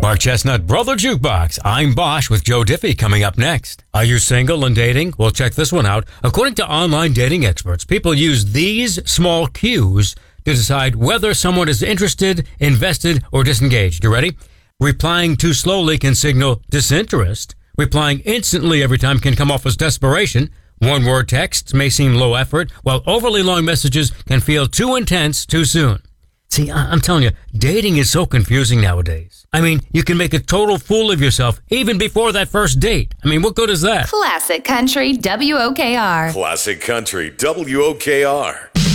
Mark Chestnut, Brother Jukebox. I'm Bosch with Joe Diffie coming up next. Are you single and dating? Well, check this one out. According to online dating experts, people use these small cues to decide whether someone is interested, invested, or disengaged. You ready? Replying too slowly can signal disinterest. Replying instantly every time can come off as desperation. One-word texts may seem low effort, while overly long messages can feel too intense too soon. See, I'm telling you, dating is so confusing nowadays. I mean, you can make a total fool of yourself even before that first date. I mean, what good is that? Classic Country WOKR. Classic Country WOKR.